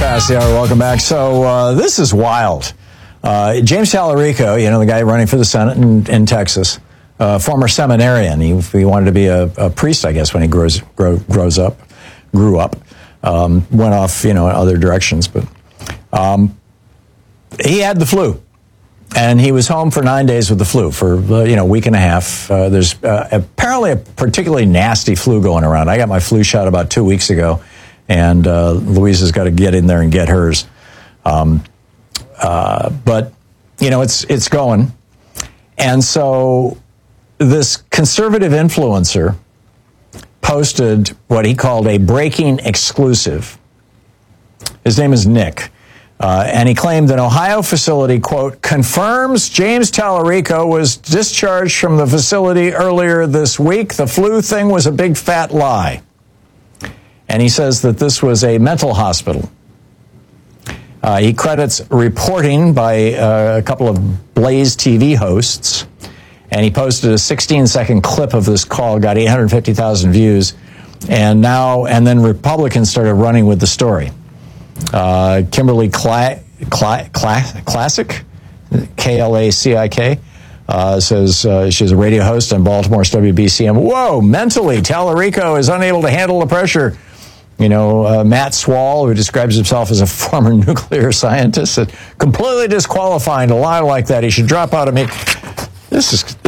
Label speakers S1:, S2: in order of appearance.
S1: Past the hour. Welcome back. So this is wild. James Tallarico, the guy running for the Senate in Texas, former seminarian. He wanted to be a priest, I guess, when he grew up. Went off, in other directions, but he had the flu, and he was home for 9 days with the flu for a week and a half. There's apparently a particularly nasty flu going around. I got my flu shot about 2 weeks ago. And Louisa's got to get in there and get hers. But, it's going. And so this conservative influencer posted what he called a breaking exclusive. His name is Nick. And he claimed an Ohio facility, quote, confirms James Tallarico was discharged from the facility earlier this week. The flu thing was a big fat lie. And he says that this was a mental hospital. He credits reporting by a couple of Blaze TV hosts. And he posted a 16-second clip of this call, got 850,000 views. And then Republicans started running with the story. Kimberly Classic, K-L-A-C-I-K, says she's a radio host on Baltimore's WBCM. Whoa, mentally, Tallarico is unable to handle the pressure. Matt Swall, who describes himself as a former nuclear scientist, said, completely disqualifying to lie like that. He should drop out of me. This is